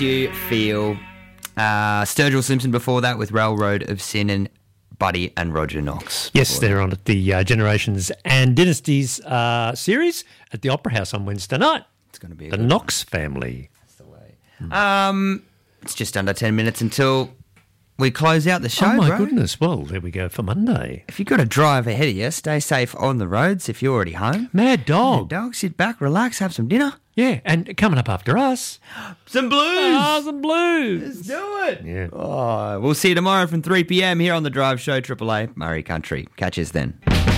You feel Sturgill Simpson before that with Railroad of Sin and Buddy and Roger Knox. Yes, they're on at the Generations and Dynasties series at the Opera House on Wednesday night. It's going to be the Knox family. That's the way. It's just under 10 minutes until we close out the show, Oh, my bro. goodness. Well, there we go for Monday. If you've got a drive ahead of you, stay safe on the roads if you're already home. Mad dog. Dog, sit back, relax, have some dinner. Yeah, and coming up after us, Some blues. some blues. Let's do it. Yeah. Oh, we'll see you tomorrow from 3 p.m. here on The Drive Show, Triple A, Murray Country. Catch us then.